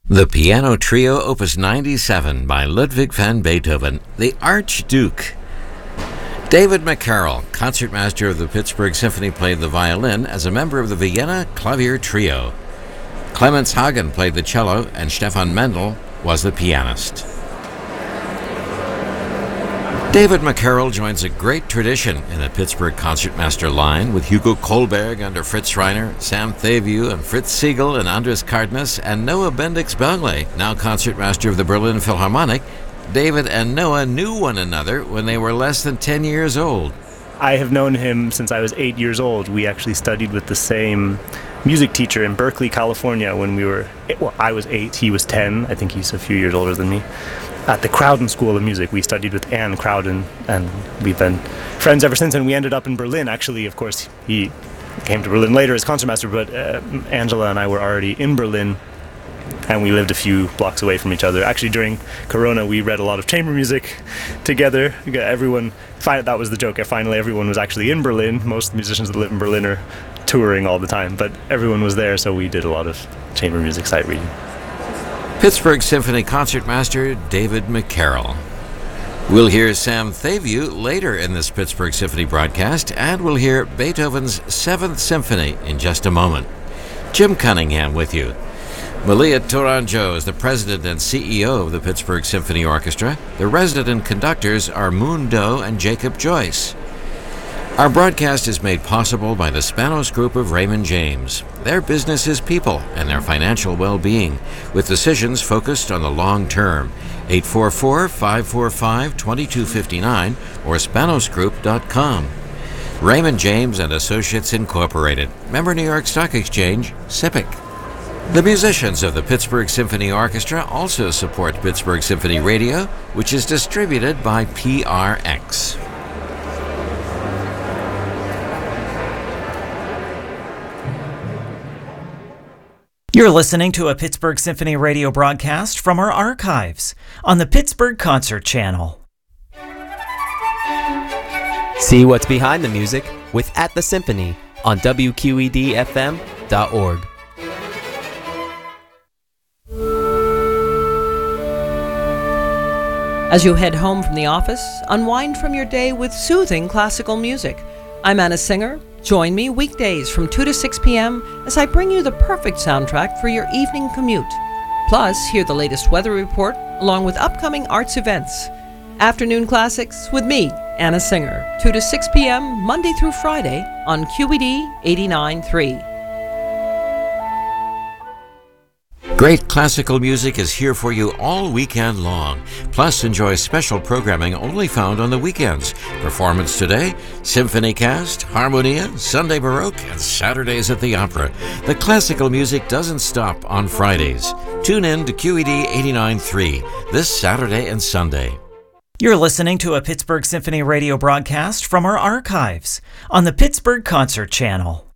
The Piano Trio, Opus 97 by Ludwig van Beethoven, the Archduke. David McCarroll, concertmaster of the Pittsburgh Symphony, played the violin as a member of the Vienna Clavier Trio. Clemens Hagen played the cello, and Stefan Mendel was the pianist. David McCarroll joins a great tradition in the Pittsburgh concertmaster line with Hugo Kohlberg under Fritz Reiner, Sam Thavieu and Fritz Siegel and Andres Cardenas, and Noah Bendix-Belgley, now concertmaster of the Berlin Philharmonic. David and Noah knew one another when they were less than 10 years old. I have known him since I was 8 years old. We actually studied with the same music teacher in Berkeley, California when we were, I was 8, he was 10. I think he's a few years older than me. At the Crowden School of Music, we studied with Anne Crowden, and we've been friends ever since. And we ended up in Berlin. Actually, of course, he came to Berlin later as concertmaster, but Angela and I were already in Berlin, and we lived a few blocks away from each other. Actually, during Corona, we read a lot of chamber music together. That was the joke. Finally, everyone was actually in Berlin. Most musicians that live in Berlin are touring all the time, but everyone was there, so we did a lot of chamber music sight reading. Pittsburgh Symphony concertmaster David McCarroll. We'll hear Sam Thavieu later in this Pittsburgh Symphony broadcast, and we'll hear Beethoven's 7th Symphony in just a moment. Jim Cunningham with you. Malia Tourangeau is the president and CEO of the Pittsburgh Symphony Orchestra. The resident conductors are Moon Doe and Jacob Joyce. Our broadcast is made possible by the Spanos Group of Raymond James. Their business is people and their financial well-being, with decisions focused on the long term. 844-545-2259 or spanosgroup.com. Raymond James and Associates Incorporated, member New York Stock Exchange, SIPC. The musicians of the Pittsburgh Symphony Orchestra also support Pittsburgh Symphony Radio, which is distributed by PRX. You're listening to a Pittsburgh Symphony Radio broadcast from our archives on the Pittsburgh Concert Channel. See what's behind the music with At the Symphony on WQEDFM.org. As you head home from the office, unwind from your day with soothing classical music. I'm Anna Singer. Join me weekdays from 2 to 6 p.m. as I bring you the perfect soundtrack for your evening commute. Plus, hear the latest weather report along with upcoming arts events. Afternoon Classics with me, Anna Singer, 2 to 6 p.m. Monday through Friday on QED 89.3. Great classical music is here for you all weekend long. Plus, enjoy special programming only found on the weekends. Performance Today, Symphony Cast, Harmonia, Sunday Baroque, and Saturdays at the Opera. The classical music doesn't stop on Fridays. Tune in to QED 89.3 this Saturday and Sunday. You're listening to a Pittsburgh Symphony Radio broadcast from our archives on the Pittsburgh Concert Channel.